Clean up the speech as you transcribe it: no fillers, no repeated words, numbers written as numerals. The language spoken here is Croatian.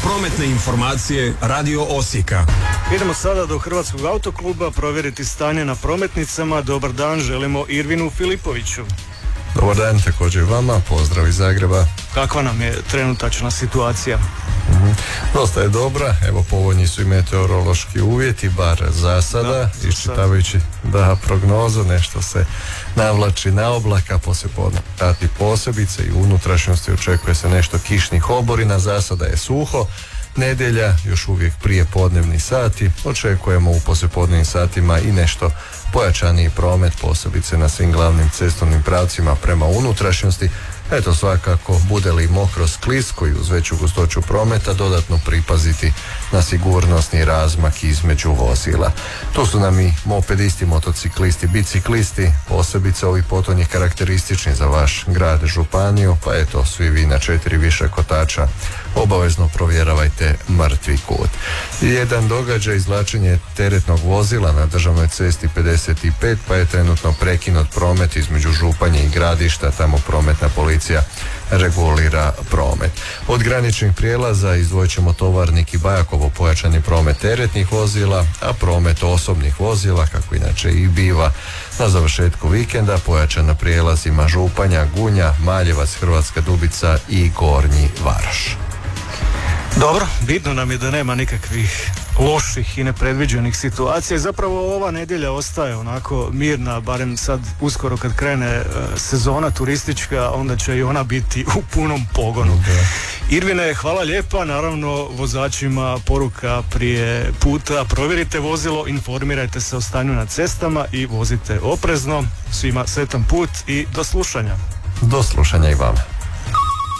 Prometne informacije Radio Osijeka. Idemo sada do Hrvatskog autokluba provjeriti stanje na prometnicama. Dobar dan, želimo Irvinu Filipoviću. Dobar dan, također i vama, pozdrav iz Zagreba. Kakva nam je trenutačna situacija? Dosta je dobra, evo povoljni su i meteorološki uvjeti, bar za sada, iščitavajući prognozu, nešto se navlači na oblaka, poslijepodne sati posebice i u unutrašnjosti očekuje se nešto kišnih oborina, za sada je suho. Nedjelja, još uvijek prije podnevni sati, očekujemo u poslijepodnevnim satima i nešto pojačaniji promet, posebice na svim glavnim cestovnim pravcima prema unutrašnjosti. Eto, svakako, bude li mokro, sklisko i uz veću gustoću prometa, dodatno pripaziti na sigurnosni razmak između vozila. Tu su nam i mopedisti, motociklisti, biciklisti, posebice ovi potonji karakteristični za vaš grad, županiju, pa eto, svi vi na 4 više kotača obavezno provjeravajte mrtvi kut. Jedan događaj, izvlačenje teretnog vozila na državnoj cesti 55, pa je trenutno prekinut promet između Županje i Gradišta, tamo prometna policija regulira promet. Od graničnih prijelaza izdvojit ćemo Tovarnik i Bajakovo, pojačani promet teretnih vozila, a promet osobnih vozila, kako inače i biva na završetku vikenda, pojačan na prijelazima Županja, Gunja, Maljevac, Hrvatska Dubica i Gornji Varoš. Dobro, bitno nam je da nema nikakvih loših i nepredviđenih situacija i zapravo ova nedjelja ostaje onako mirna, barem sad uskoro kad krene sezona turistička, onda će i ona biti u punom pogonu. Irvine, hvala lijepa, naravno vozačima poruka prije puta, provjerite vozilo, informirajte se o stanju na cestama i vozite oprezno. Svima sretan put i do slušanja. Do slušanja i vama.